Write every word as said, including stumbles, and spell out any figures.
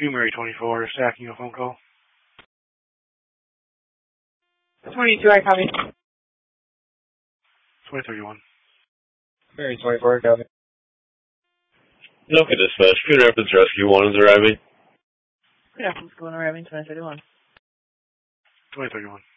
Mary twenty-four, stacking a phone call. twenty-two, I copy. twenty thirty-one. Mary twenty-four, copy. Okay, dispatch. Pune Rapids Rescue one is arriving. Yeah, what's going on arriving twenty thirty-one? twenty thirty-one.